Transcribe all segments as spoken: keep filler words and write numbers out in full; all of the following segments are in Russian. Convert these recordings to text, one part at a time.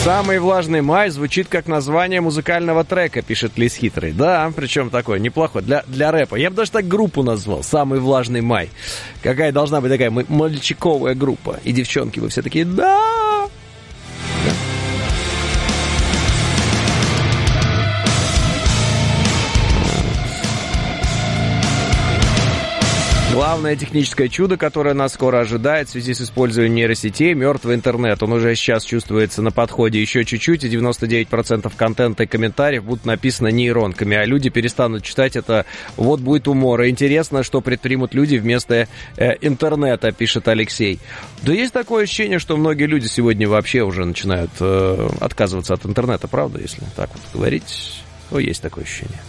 «Самый влажный май» звучит как название музыкального трека, пишет Лис Хитрый. Да, причем такой неплохой, для, для рэпа. Я бы даже так группу назвал, «Самый влажный май». Какая должна быть такая мальчиковая группа. И девчонки, вы все такие «да». Главное техническое чудо, которое нас скоро ожидает в связи с использованием нейросетей — мертвый интернет. Он уже сейчас чувствуется на подходе еще чуть-чуть, и девяносто девять процентов контента и комментариев будут написаны нейронками, а люди перестанут читать это. Вот будет умор. И интересно, что предпримут люди вместо э, интернета, пишет Алексей. Да есть такое ощущение, что многие люди сегодня вообще уже начинают э, отказываться от интернета, правда, если так вот говорить, то есть такое ощущение.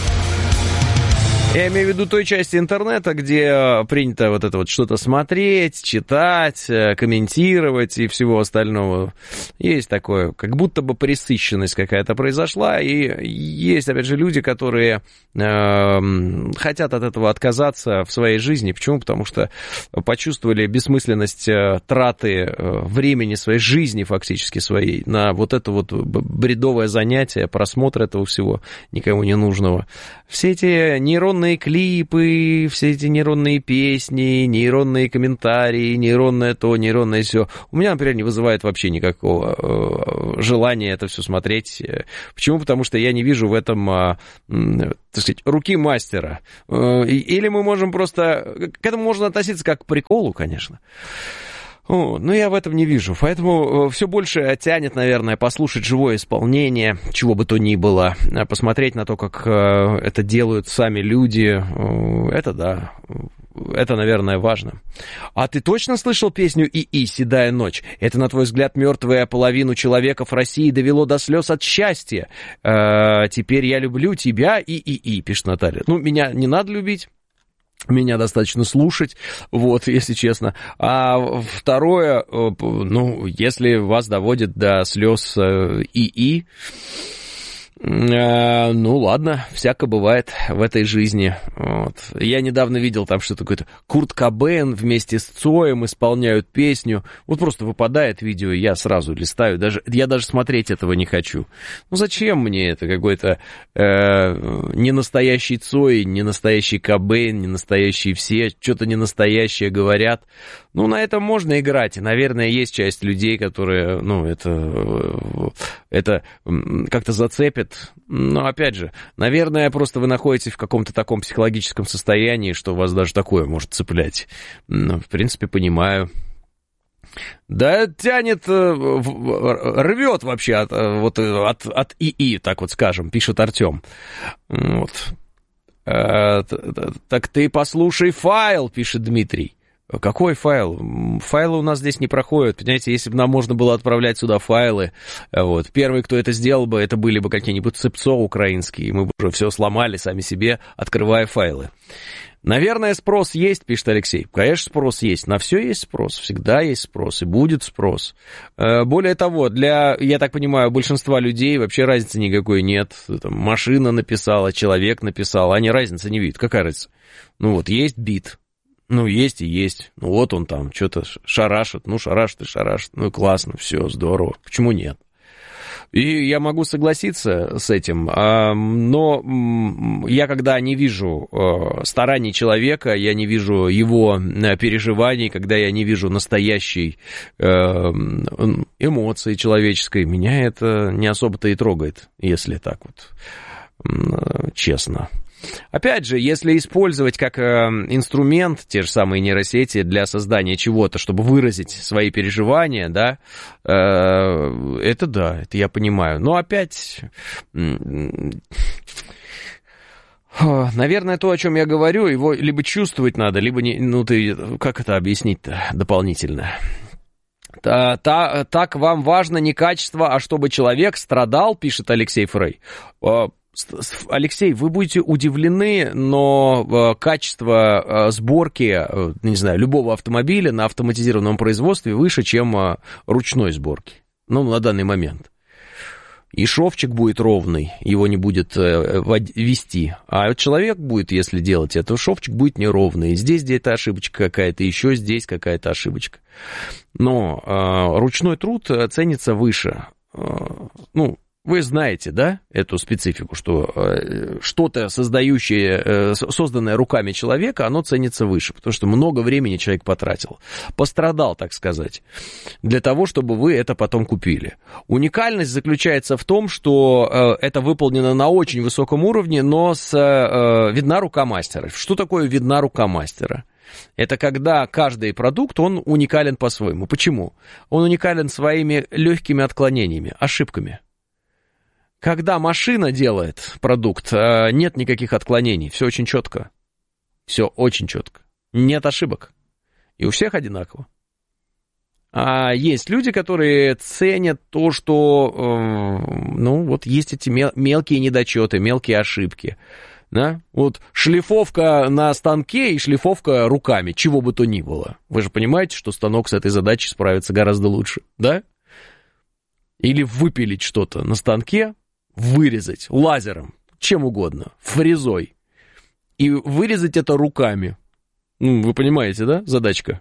Я имею в виду той части интернета, где принято вот это вот что-то смотреть, читать, комментировать и всего остального. Есть такое, как будто бы пресыщенность какая-то произошла, и есть, опять же, люди, которые э, хотят от этого отказаться в своей жизни. Почему? Потому что почувствовали бессмысленность траты времени своей жизни, фактически своей, на вот это вот бредовое занятие, просмотр этого всего никому не нужного. Все эти нейронные клипы, все эти нейронные песни, нейронные комментарии, нейронное то, нейронное сё. У меня, например, не вызывает вообще никакого э, желания это все смотреть. Почему? Потому что я не вижу в этом, э, так сказать, руки мастера. Э, или мы можем просто... К этому можно относиться как к приколу, конечно. О, но я в этом не вижу, поэтому все больше тянет, наверное, послушать живое исполнение, чего бы то ни было, посмотреть на то, как это делают сами люди, это да, это, наверное, важно. А ты точно слышал песню «ИИ. Седая ночь»? Это, на твой взгляд, мертвая половину человеков России довело до слез от счастья. Теперь я люблю тебя, ИИ, пишет Наталья. Ну, меня не надо любить. Меня достаточно слушать, вот, если честно. А второе, ну, если вас доводит до слез ИИ, ну, ладно, всяко бывает в этой жизни. Вот. Я недавно видел там что-то какое-то. Курт Кобейн вместе с Цоем исполняют песню. Вот просто выпадает видео, я сразу листаю. Даже, я даже смотреть этого не хочу. Ну, зачем мне это? Какой-то э, не настоящий Цой, не настоящий Кобейн, не настоящие все. Что-то не настоящее говорят. Ну, на этом можно играть. И, наверное, есть часть людей, которые, ну, это, это как-то зацепит. Но, опять же, наверное, просто вы находитесь в каком-то таком психологическом состоянии, что вас даже такое может цеплять. Ну, в принципе, понимаю. Да, тянет, рвет вообще от, вот, от, от ИИ, так вот скажем, пишет Артем. Вот. Так ты послушай файл, пишет Дмитрий. Какой файл? Файлы у нас здесь не проходят. Понимаете, если бы нам можно было отправлять сюда файлы, вот, первые, кто это сделал бы, это были бы какие-нибудь цепцо украинские, и мы бы уже все сломали сами себе, открывая файлы. Наверное, спрос есть, пишет Алексей. Конечно, спрос есть. На все есть спрос. Всегда есть спрос. И будет спрос. Более того, для, я так понимаю, большинства людей вообще разницы никакой нет. Там, машина написала, человек написал. Они разницы не видят. Какая разница? Ну вот, есть бит. Ну, есть и есть. Ну, вот он там что-то шарашит. Ну, шарашит и шарашит. Ну, классно, все, здорово. Почему нет? И я могу согласиться с этим, но я когда не вижу стараний человека, я не вижу его переживаний, когда я не вижу настоящей эмоции человеческой, меня это не особо-то и трогает, если так вот честно. Опять же, если использовать как э, инструмент те же самые нейросети для создания чего-то, чтобы выразить свои переживания, да, э, это да, это я понимаю. Но опять, э, наверное, то, о чем я говорю, его либо чувствовать надо, либо не, ну ты, как это объяснить-то дополнительно? Та, та, так вам важно не качество, а чтобы человек страдал, пишет Алексей Фрей. Алексей, вы будете удивлены, но качество сборки, не знаю, любого автомобиля на автоматизированном производстве выше, чем ручной сборки. Ну, на данный момент. И шовчик будет ровный, его не будет вести. А человек будет, если делать это, шовчик будет неровный. Здесь где-то ошибочка какая-то, еще здесь какая-то ошибочка. Но ручной труд ценится выше. ну, вы знаете, да, эту специфику, что э, что-то создающее, э, созданное руками человека, оно ценится выше, потому что много времени человек потратил, пострадал, так сказать, для того, чтобы вы это потом купили. Уникальность заключается в том, что э, это выполнено на очень высоком уровне, но с, э, видна рука мастера. Что такое видна рука мастера? Это когда каждый продукт, он уникален по-своему. Почему? Он уникален своими легкими отклонениями, ошибками. Когда машина делает продукт, нет никаких отклонений, все очень четко. Все очень четко. Нет ошибок. И у всех одинаково. А есть люди, которые ценят то, что, ну, вот есть эти мелкие недочеты, мелкие ошибки. Да? Вот шлифовка на станке и шлифовка руками, чего бы то ни было. Вы же понимаете, что станок с этой задачей справится гораздо лучше, да? Или выпилить что-то на станке, вырезать лазером, чем угодно, фрезой, и вырезать это руками. Ну, вы понимаете, да, задачка?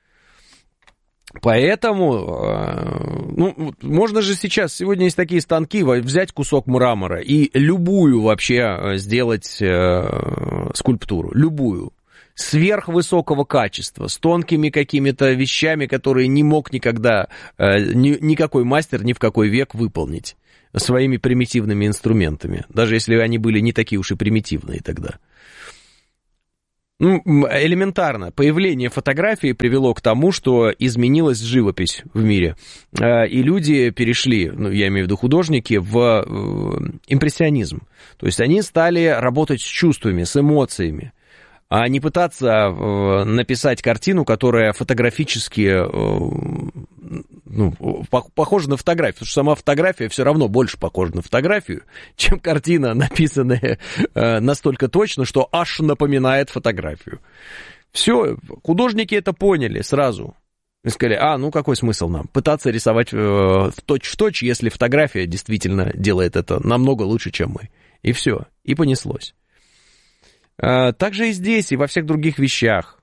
Поэтому, ну, можно же сейчас, сегодня есть такие станки, взять кусок мрамора и любую вообще сделать э, скульптуру, любую, сверхвысокого качества, с тонкими какими-то вещами, которые не мог никогда, э, ни, никакой мастер ни в какой век выполнить своими примитивными инструментами, даже если они были не такие уж и примитивные тогда. Ну, элементарно, появление фотографии привело к тому, что изменилась живопись в мире, и люди перешли, ну, я имею в виду художники, в импрессионизм. То есть они стали работать с чувствами, с эмоциями, а не пытаться написать картину, которая фотографически, ну, похожа на фотографию, потому что сама фотография все равно больше похожа на фотографию, чем картина, написанная настолько точно, что аж напоминает фотографию. Все, художники это поняли сразу. И сказали, а, ну какой смысл нам пытаться рисовать в точь-в-точь, если фотография действительно делает это намного лучше, чем мы. И все, и понеслось. Так же и здесь, и во всех других вещах.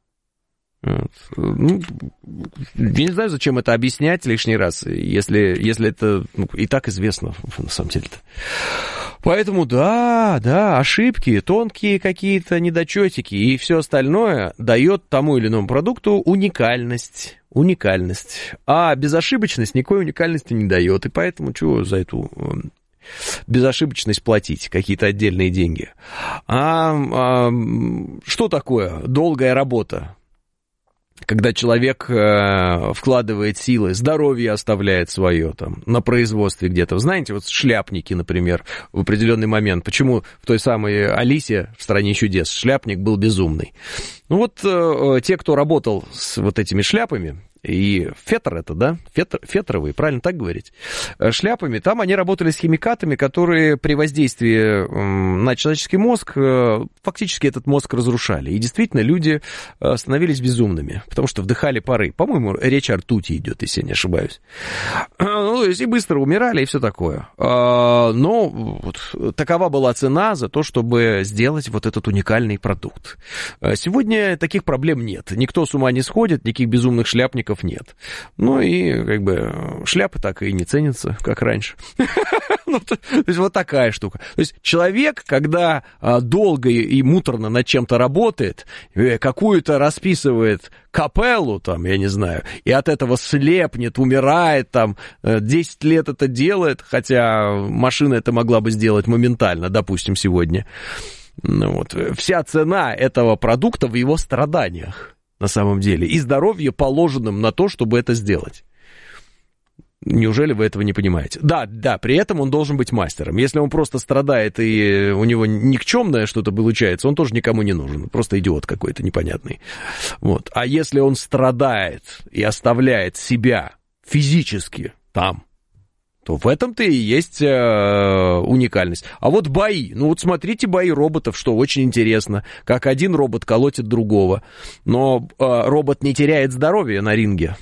Ну, я не знаю, зачем это объяснять лишний раз, если, если это, ну, и так известно, на самом деле-то. Поэтому, да, да, ошибки, тонкие какие-то недочетики и все остальное дает тому или иному продукту уникальность. Уникальность. А безошибочность никакой уникальности не дает. И поэтому чего за эту безошибочность платить, какие-то отдельные деньги. А, а что такое долгая работа? Когда человек э, вкладывает силы, здоровье оставляет свое там, на производстве где-то. Вы знаете, вот шляпники, например, в определенный момент. Почему в той самой Алисе в «Стране чудес» шляпник был безумный? Ну вот э, те, кто работал с вот этими шляпами, и фетр это, да, фетр, фетровые, правильно так говорить, шляпами, там они работали с химикатами, которые при воздействии на человеческий мозг фактически этот мозг разрушали. И действительно люди становились безумными, потому что вдыхали пары. По-моему, речь о ртути идет, если я не ошибаюсь. Ну, то есть и быстро умирали, и все такое. Но вот такова была цена за то, чтобы сделать вот этот уникальный продукт. Сегодня таких проблем нет. Никто с ума не сходит, никаких безумных шляпников нет. Ну и как бы шляпы так и не ценятся, как раньше. Ну, то, то есть вот такая штука. То есть человек, когда а, долго и муторно над чем-то работает, какую-то расписывает капеллу, там, я не знаю, и от этого слепнет, умирает, там, десять лет это делает, хотя машина это могла бы сделать моментально, допустим, сегодня. Ну, вот. Вся цена этого продукта в его страданиях. На самом деле, и здоровье положенным на то, чтобы это сделать. Неужели вы этого не понимаете? Да, да, при этом он должен быть мастером. Если он просто страдает и у него никчемное что-то получается, он тоже никому не нужен. Просто идиот какой-то непонятный. Вот. А если он страдает и оставляет себя физически там, то в этом-то и есть э, уникальность. А вот бои. Ну вот смотрите бои роботов, что очень интересно. Как один робот колотит другого. Но э, робот не теряет здоровье на ринге,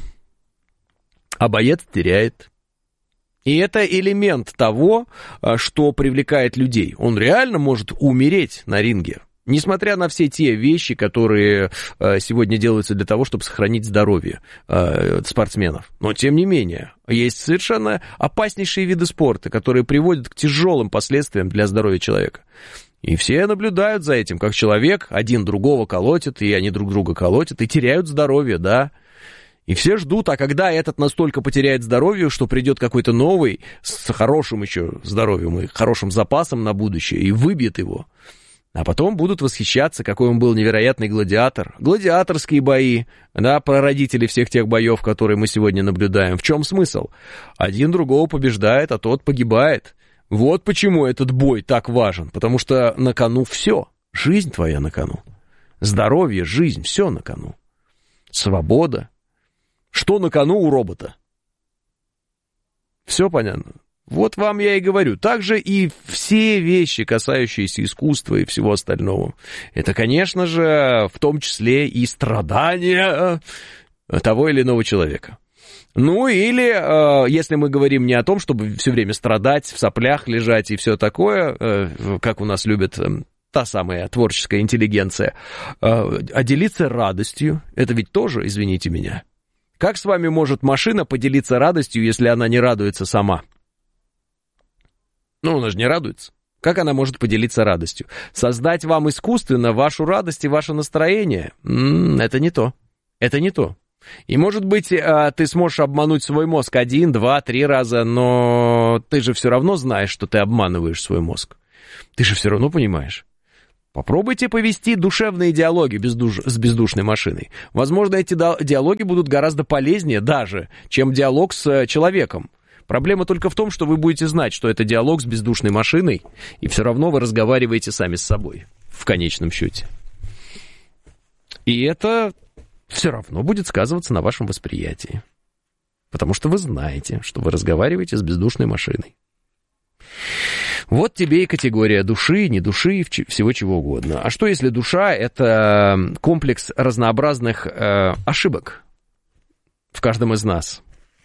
а боец теряет. И это элемент того, что привлекает людей. Он реально может умереть на ринге. Несмотря на все те вещи, которые сегодня делаются для того, чтобы сохранить здоровье спортсменов. Но, тем не менее, есть совершенно опаснейшие виды спорта, которые приводят к тяжелым последствиям для здоровья человека. И все наблюдают за этим, как человек один другого колотит, и они друг друга колотят, и теряют здоровье, да. И все ждут, а когда этот настолько потеряет здоровье, что придет какой-то новый, с хорошим еще здоровьем и хорошим запасом на будущее, и выбьет его. А потом будут восхищаться, какой он был невероятный гладиатор. Гладиаторские бои, да, прародители всех тех боев, которые мы сегодня наблюдаем. В чем смысл? Один другого побеждает, а тот погибает. Вот почему этот бой так важен. Потому что на кону все. Жизнь твоя на кону. Здоровье, жизнь, все на кону. Свобода. Что на кону у робота? Все понятно? Вот вам я и говорю. Также и все вещи, касающиеся искусства и всего остального. Это, конечно же, в том числе и страдания того или иного человека. Ну или, если мы говорим не о том, чтобы все время страдать, в соплях лежать и все такое, как у нас любят та самая творческая интеллигенция, а делиться радостью, это ведь тоже, извините меня. Как с вами может машина поделиться радостью, если она не радуется сама? Ну, она же не радуется. Как она может поделиться радостью? Создать вам искусственно вашу радость и ваше настроение? М-м, это не то. Это не то. И, может быть, ты сможешь обмануть свой мозг один, два, три раза, но ты же все равно знаешь, что ты обманываешь свой мозг. Ты же все равно понимаешь. Попробуйте повести душевные диалоги бездуш... с бездушной машиной. Возможно, эти диалоги будут гораздо полезнее даже, чем диалог с человеком. Проблема только в том, что вы будете знать, что это диалог с бездушной машиной, и все равно вы разговариваете сами с собой, в конечном счете. И это все равно будет сказываться на вашем восприятии. Потому что вы знаете, что вы разговариваете с бездушной машиной. Вот тебе и категория души, не души, всего чего угодно. А что если душа — это комплекс разнообразных э, ошибок в каждом из нас?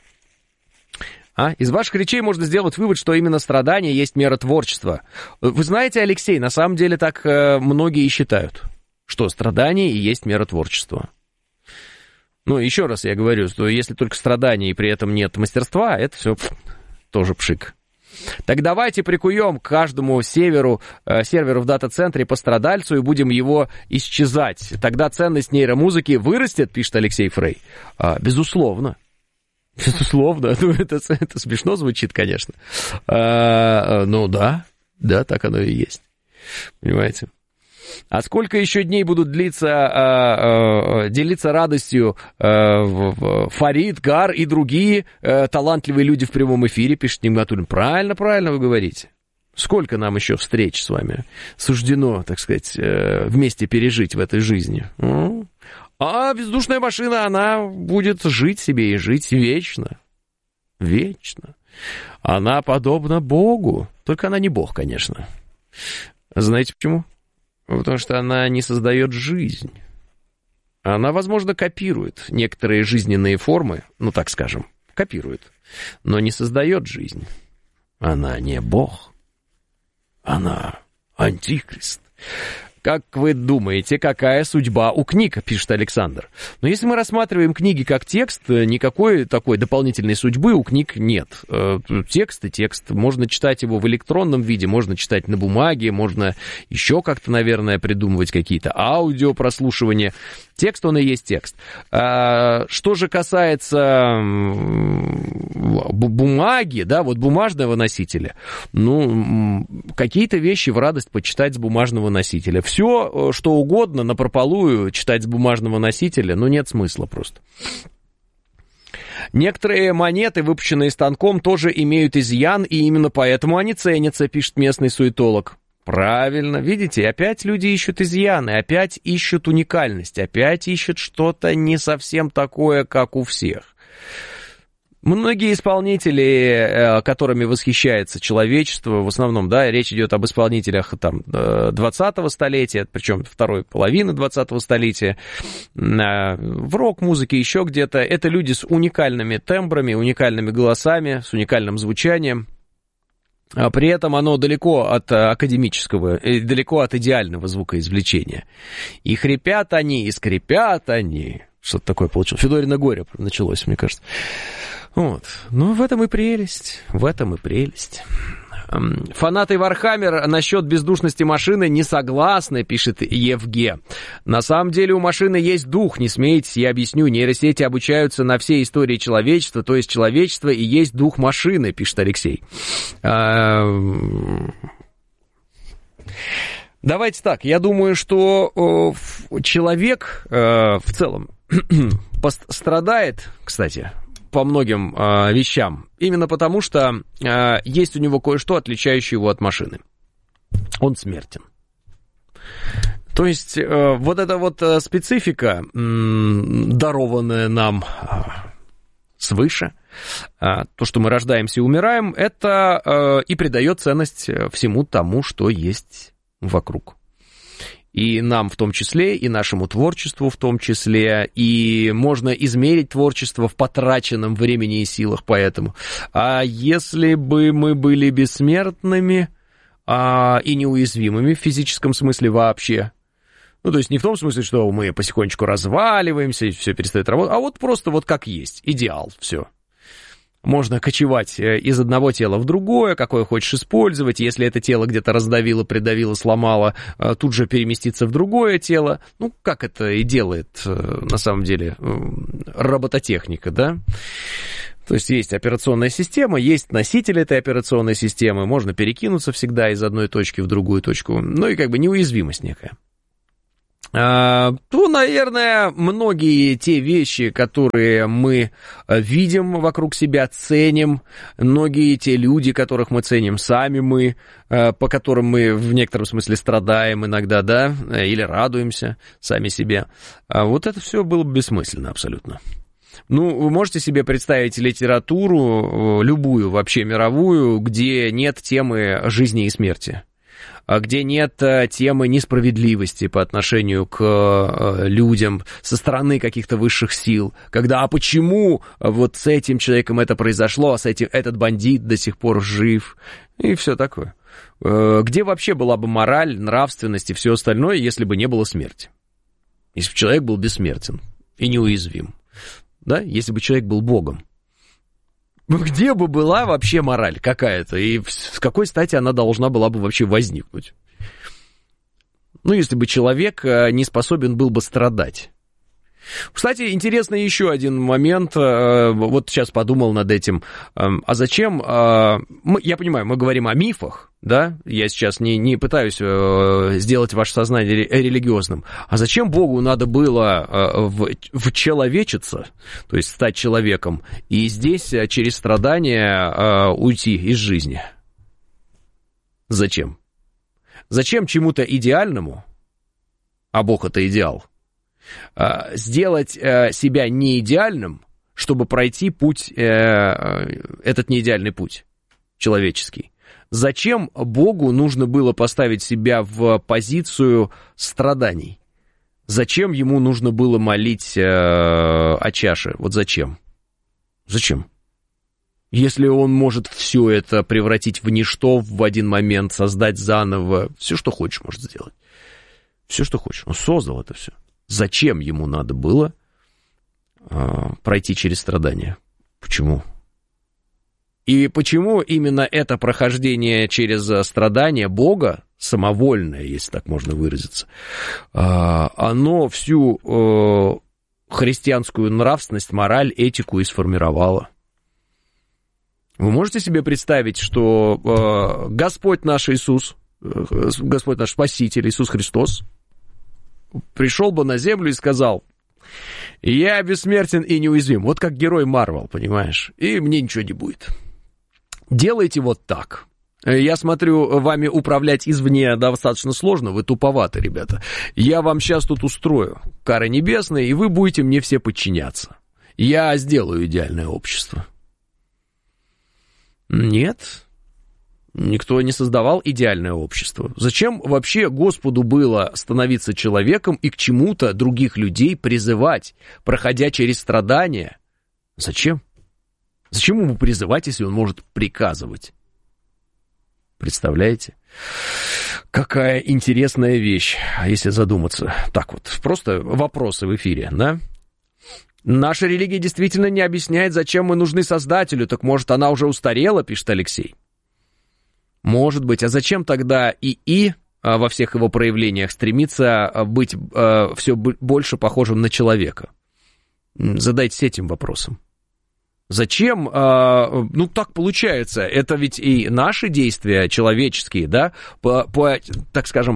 А? Из ваших речей можно сделать вывод, что именно страдание есть мера творчества. Вы знаете, Алексей, на самом деле так э, многие и считают, что страдание и есть мера творчества. Ну, еще раз я говорю, что если только страдание и при этом нет мастерства, это все тоже пшик. Так давайте прикуем к каждому северу, э, серверу в дата-центре по страдальцу и будем его исчезать. Тогда ценность нейромузыки вырастет, пишет Алексей Фрей. А, безусловно. Безусловно. Ну, это, это смешно звучит, конечно. А, ну да, да, так оно и есть. Понимаете? А сколько еще дней будут длиться, э, э, делиться радостью э, Фарид, Гар и другие э, талантливые люди в прямом эфире, пишет Нигматуллин. Правильно, правильно вы говорите. Сколько нам еще встреч с вами суждено, так сказать, э, вместе пережить в этой жизни? Ну, а бездушная машина, она будет жить себе и жить вечно. Вечно. Она подобна Богу, только она не Бог, конечно. Знаете почему? Потому что она не создает жизнь. Она, возможно, копирует некоторые жизненные формы, ну, так скажем, копирует, но не создает жизнь. Она не Бог. Она антихрист. Как вы думаете, какая судьба у книг, пишет Александр. Но если мы рассматриваем книги как текст, никакой такой дополнительной судьбы у книг нет. Текст и текст. Можно читать его в электронном виде, можно читать на бумаге, можно еще как-то, наверное, придумывать какие-то аудиопрослушивания. Текст, он и есть текст. Что же касается бумаги, да, вот бумажного носителя, ну, какие-то вещи в радость почитать с бумажного носителя. Все, что угодно, напропалую читать с бумажного носителя, ну, нет смысла просто. Некоторые монеты, выпущенные станком, тоже имеют изъян, и именно поэтому они ценятся, пишет местный суетолог. Правильно, видите, опять люди ищут изъяны, опять ищут уникальность, опять ищут что-то не совсем такое, как у всех. Многие исполнители, которыми восхищается человечество, в основном, да, речь идет об исполнителях там двадцатого столетия, причем второй половины двадцатого столетия, в рок-музыке, еще где-то, это люди с уникальными тембрами, уникальными голосами, с уникальным звучанием. При этом оно далеко от академического, далеко от идеального звукоизвлечения. И хрипят они, и скрипят они. Что-то такое получилось. Федорино горе началось, мне кажется. Вот. Ну, в этом и прелесть. В этом и прелесть. Фанаты Вархаммер насчет бездушности машины не согласны, пишет Евге. На самом деле у машины есть дух, не смейтесь, я объясню. Нейросети обучаются на всей истории человечества, то есть человечество и есть дух машины, пишет Алексей. Давайте так, я думаю, что человек в целом страдает, кстати, по многим э, вещам. Именно потому, что э, есть у него кое-что, отличающее его от машины. Он смертен. То есть э, вот эта вот э, специфика, э, дарованная нам э, свыше, э, то, что мы рождаемся и умираем, это э, и придает ценность всему тому, что есть вокруг. И нам в том числе, и нашему творчеству в том числе, и можно измерить творчество в потраченном времени и силах поэтому. А если бы мы были бессмертными а, и неуязвимыми в физическом смысле вообще, ну, то есть не в том смысле, что мы потихонечку разваливаемся, и все перестает работать, а вот просто вот как есть, идеал, все. Можно кочевать из одного тела в другое, какое хочешь использовать. Если это тело где-то раздавило, придавило, сломало, тут же переместиться в другое тело. Ну, как это и делает, на самом деле, робототехника, да? То есть есть операционная система, есть носитель этой операционной системы, можно перекинуться всегда из одной точки в другую точку. Ну и как бы неуязвимость некая. То, наверное, многие те вещи, которые мы видим вокруг себя, ценим, многие те люди, которых мы ценим сами мы, по которым мы в некотором смысле страдаем иногда, да, или радуемся сами себе, вот это все было бы бессмысленно абсолютно. Ну, вы можете себе представить литературу, любую вообще мировую, где нет темы жизни и смерти? Где нет темы несправедливости по отношению к людям со стороны каких-то высших сил, когда а почему вот с этим человеком это произошло, а с этим этот бандит до сих пор жив, и все такое. Где вообще была бы мораль, нравственность и все остальное, если бы не было смерти? Если бы человек был бессмертен и неуязвим, да, если бы человек был Богом. Где бы была вообще мораль какая-то, и с какой стати она должна была бы вообще возникнуть? Ну, если бы человек не способен был бы страдать. Кстати, интересный еще один момент, вот сейчас подумал над этим, а зачем, я понимаю, мы говорим о мифах, да, я сейчас не, не пытаюсь сделать ваше сознание религиозным, а зачем Богу надо было вчеловечиться, то есть стать человеком, и здесь через страдания уйти из жизни? Зачем? Зачем чему-то идеальному, а Бог это идеал, сделать себя неидеальным, чтобы пройти путь, этот неидеальный путь человеческий? Зачем Богу нужно было поставить себя в позицию страданий? Зачем ему нужно было молить о чаше? Вот зачем? Зачем? Если он может все это превратить в ничто в один момент, создать заново, все, что хочешь, может сделать. Все, что хочешь. Он создал это все. Зачем ему надо было э, пройти через страдания? Почему? И почему именно это прохождение через страдания Бога, самовольное, если так можно выразиться, э, оно всю э, христианскую нравственность, мораль, этику и сформировало? Вы можете себе представить, что э, Господь наш Иисус, э, Господь наш Спаситель Иисус Христос, пришел бы на землю и сказал: я бессмертен и неуязвим, вот как герой Марвел, понимаешь, и мне ничего не будет. Делайте вот так. Я смотрю, вами управлять извне достаточно сложно, вы туповаты, ребята. Я вам сейчас тут устрою кары небесные, и вы будете мне все подчиняться. Я сделаю идеальное общество. Нет, никто не создавал идеальное общество. Зачем вообще Господу было становиться человеком и к чему-то других людей призывать, проходя через страдания? Зачем? Зачем ему призывать, если он может приказывать? Представляете? Какая интересная вещь, если задуматься. Так вот, просто вопросы в эфире, да? Наша религия действительно не объясняет, зачем мы нужны Создателю, так может, она уже устарела, пишет Алексей. Может быть, а зачем тогда ИИ во всех его проявлениях стремится быть все больше похожим на человека? Задайтесь этим вопросом. Зачем? Ну, так получается. Это ведь и наши действия человеческие, да, по, по так скажем,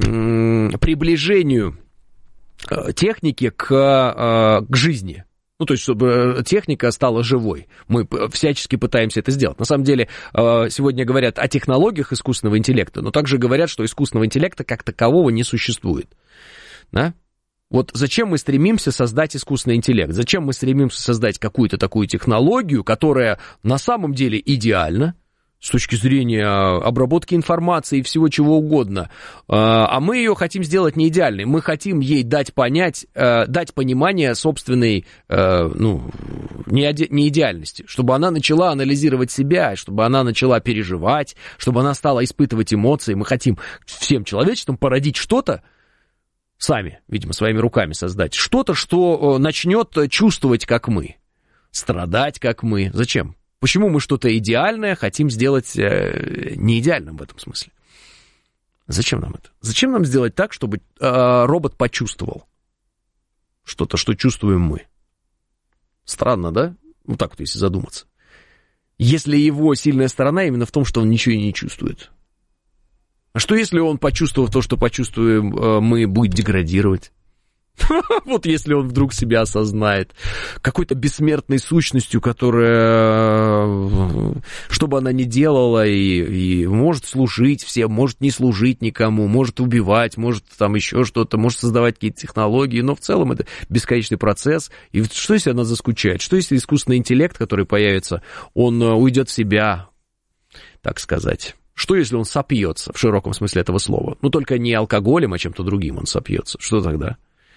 приближению техники к, к жизни. Ну, то есть, чтобы техника стала живой. Мы всячески пытаемся это сделать. На самом деле, сегодня говорят о технологиях искусственного интеллекта, но также говорят, что искусственного интеллекта как такового не существует. Да? Вот зачем мы стремимся создать искусственный интеллект? Зачем мы стремимся создать какую-то такую технологию, которая на самом деле идеальна с точки зрения обработки информации и всего чего угодно, а мы ее хотим сделать не идеальной. Мы хотим ей дать понять, дать понимание собственной, ну, неидеальности, чтобы она начала анализировать себя, чтобы она начала переживать, чтобы она стала испытывать эмоции. Мы хотим всем человечеством породить что-то, сами, видимо, своими руками создать, что-то, что начнет чувствовать, как мы, страдать, как мы. Зачем? Почему мы что-то идеальное хотим сделать э, не идеальным в этом смысле? Зачем нам это? Зачем нам сделать так, чтобы э, робот почувствовал что-то, что чувствуем мы? Странно, да? Вот так вот, если задуматься. Если его сильная сторона именно в том, что он ничего и не чувствует. А что, если он, почувствовав то, что почувствуем э, мы, будет деградировать? Вот если он вдруг себя осознает какой-то бессмертной сущностью, которая, что бы она ни делала, и, и может служить всем, может не служить никому, может убивать, может там еще что-то, может создавать какие-то технологии, но в целом это бесконечный процесс. И что, если она заскучает? Что, если искусственный интеллект, который появится, он уйдет в себя, так сказать? Что, если он сопьется, в широком смысле этого слова? Ну, только не алкоголем, а чем-то другим он сопьется. Что тогда?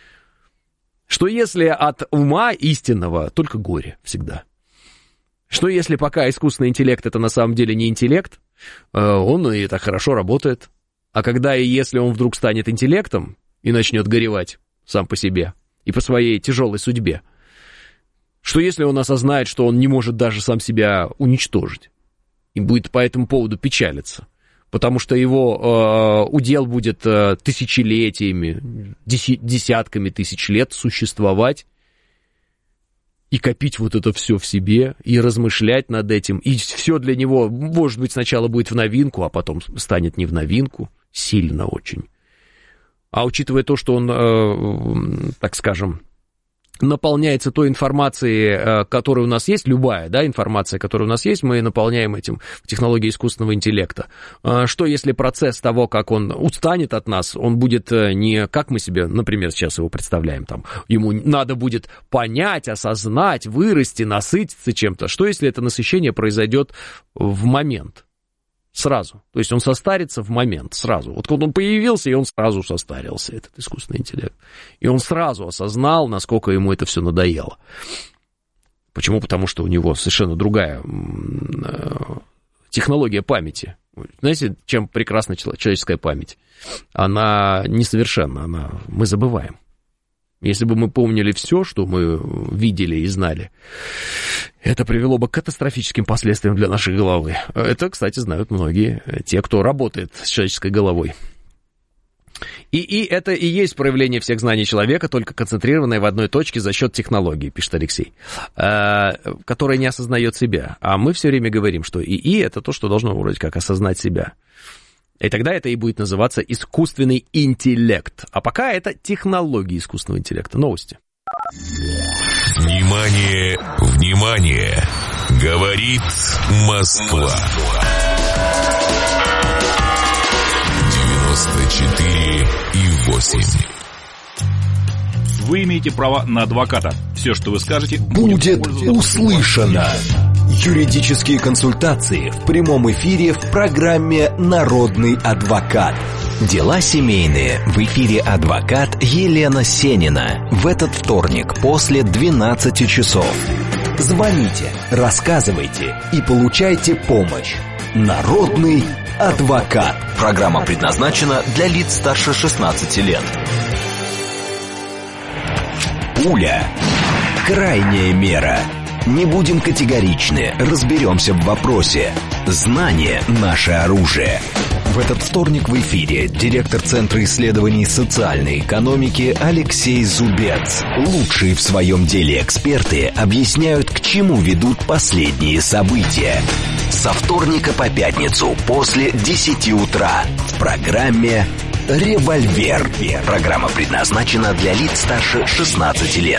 Что если от ума истинного только горе всегда? Что если пока искусственный интеллект это на самом деле не интеллект, он и так хорошо работает, а когда и если он вдруг станет интеллектом и начнет горевать сам по себе и по своей тяжелой судьбе, что если он осознает, что он не может даже сам себя уничтожить и будет по этому поводу печалиться? Потому что его э, удел будет э, тысячелетиями, деся- десятками тысяч лет существовать и копить вот это все в себе, и размышлять над этим. И все для него, может быть, сначала будет в новинку, а потом станет не в новинку, сильно очень. А учитывая то, что он, э, так скажем, наполняется той информацией, которая у нас есть, любая, да, информация, которая у нас есть, мы наполняем этим в технологии искусственного интеллекта. Что если процесс того, как он устанет от нас, он будет не как мы себе, например, сейчас его представляем, там, ему надо будет понять, осознать, вырасти, насытиться чем-то. Что если это насыщение произойдет в момент? Сразу. То есть он состарится в момент, сразу. Вот когда он появился, и он сразу состарился, этот искусственный интеллект. И он сразу осознал, насколько ему это все надоело. Почему? Потому что у него совершенно другая технология памяти. Знаете, чем прекрасна человеческая память? Она несовершенна, она... мы забываем. Если бы мы помнили все, что мы видели и знали, это привело бы к катастрофическим последствиям для нашей головы. Это, кстати, знают многие, те, кто работает с человеческой головой. И, и это и есть проявление всех знаний человека, только концентрированное в одной точке за счет технологии, пишет Алексей, которая не осознает себя. А мы все время говорим, что ИИ — это то, что должно вроде как осознать себя. И тогда это и будет называться искусственный интеллект. А пока это технологии искусственного интеллекта. Новости. Внимание, внимание! Говорит Москва. девяносто четыре и восемь. Вы имеете право на адвоката. Все, что вы скажете, будет услышано. Юридические консультации в прямом эфире в программе «Народный адвокат». Дела семейные. В эфире адвокат Елена Сенина. В этот вторник после двенадцати часов. Звоните, рассказывайте и получайте помощь. Народный адвокат. Программа предназначена для лиц старше шестнадцати лет. Пуля. Крайняя мера. Не будем категоричны, разберемся в вопросе. Знание – наше оружие. В этот вторник в эфире директор Центра исследований социальной экономики Алексей Зубец. Лучшие в своем деле эксперты объясняют, к чему ведут последние события. Со вторника по пятницу после десяти утра в программе «Револьвер». Программа предназначена для лиц старше шестнадцати лет.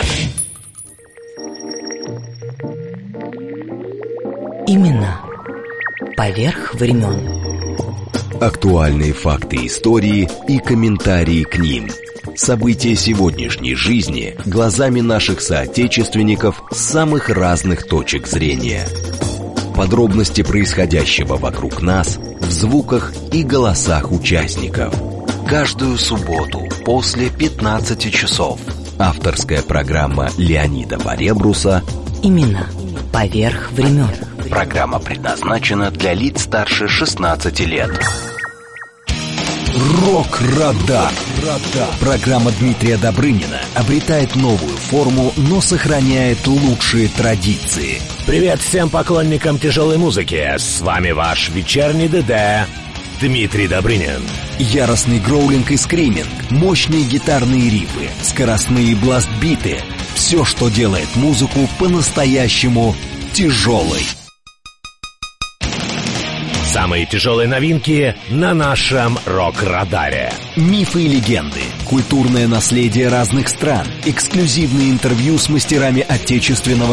Имена поверх времен. Актуальные факты истории и комментарии к ним. События сегодняшней жизни глазами наших соотечественников с самых разных точек зрения. Подробности происходящего вокруг нас в звуках и голосах участников. Каждую субботу после пятнадцати часов. Авторская программа Леонида Баребруса Имена поверх времен. Программа предназначена для лиц старше шестнадцати лет. Рок-радар. Программа Дмитрия Добрынина обретает новую форму, но сохраняет лучшие традиции. Привет всем поклонникам тяжелой музыки. С вами ваш вечерний ДД Дмитрий Добрынин. Яростный гроулинг и скриминг, мощные гитарные рифы, скоростные бласт-биты. Все, что делает музыку по-настоящему тяжелой. Самые тяжелые новинки на нашем рок-радаре. Мифы и легенды, культурное наследие разных стран, эксклюзивные интервью с мастерами отечественного